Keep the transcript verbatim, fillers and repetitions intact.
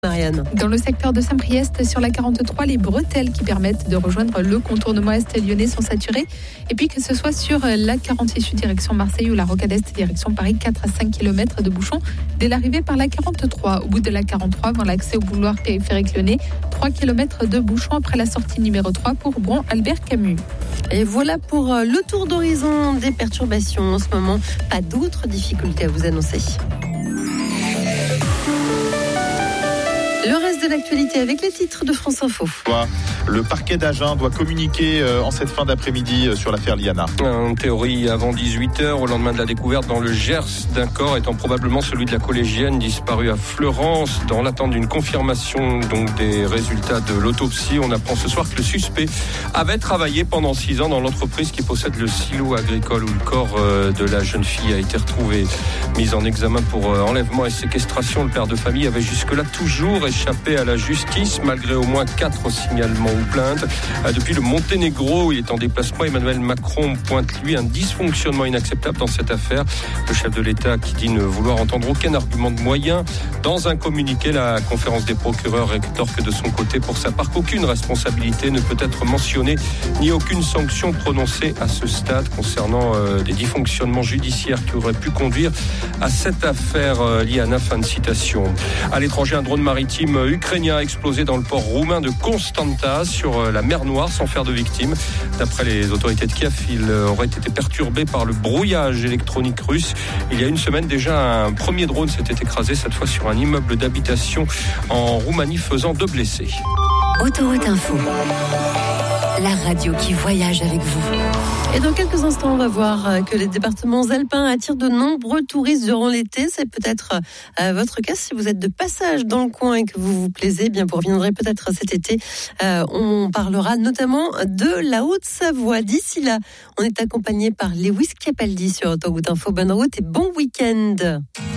Marianne. Dans le secteur de Saint-Priest, sur la quarante-trois, les bretelles qui permettent de rejoindre le contournement est lyonnais sont saturées. Et puis que ce soit sur la quarante-six direction Marseille ou la Rocade Est direction Paris, quatre à cinq kilomètres de bouchons dès l'arrivée par la quarante-trois. Au bout de la quarante-trois, avant l'accès au boulevard périphérique lyonnais, trois kilomètres de bouchons après la sortie numéro trois pour Bron-Albert Camus. Et voilà pour le tour d'horizon des perturbations en ce moment. Pas d'autres difficultés à vous annoncer. Le reste de l'actualité avec les titres de France Info. Le parquet d'Agen doit communiquer en cette fin d'après-midi sur l'affaire Liana. En théorie, avant dix-huit heures, au lendemain de la découverte dans le Gers d'un corps étant probablement celui de la collégienne disparue à Fleurance. Dans l'attente d'une confirmation donc des résultats de l'autopsie, on apprend ce soir que le suspect avait travaillé pendant six ans dans l'entreprise qui possède le silo agricole où le corps de la jeune fille a été retrouvé. Mis en examen pour enlèvement et séquestration, le père de famille avait jusque-là toujours échappé à la justice malgré au moins quatre signalements ou plaintes. Depuis le Monténégro où il est en déplacement, Emmanuel Macron pointe lui un dysfonctionnement inacceptable dans cette affaire. Le chef de l'État qui dit ne vouloir entendre aucun argument de moyen. Dans un communiqué, la conférence des procureurs rétorque de son côté pour sa part qu'aucune responsabilité ne peut être mentionnée ni aucune sanction prononcée à ce stade concernant euh, des dysfonctionnements judiciaires qui auraient pu conduire à cette affaire euh, Liana. Fin de citation. À l'étranger, un drone maritime ukrainien a explosé dans le port roumain de Constanta sur la mer Noire sans faire de victimes. D'après les autorités de Kiev, il aurait été perturbé par le brouillage électronique russe. Il y a une semaine déjà, un premier drone s'était écrasé, cette fois sur un immeuble d'habitation en Roumanie, faisant deux blessés. Autoroute Info, la radio qui voyage avec vous. Et dans quelques instants, on va voir que les départements alpins attirent de nombreux touristes durant l'été. C'est peut-être euh, votre cas si vous êtes de passage dans le coin et que vous vous plaisez. Eh bien, vous reviendrez peut-être cet été. Euh, on parlera notamment de la Haute-Savoie. D'ici là, on est accompagné par Lewis Capaldi sur Autoroute Info. Bonne route et bon week-end.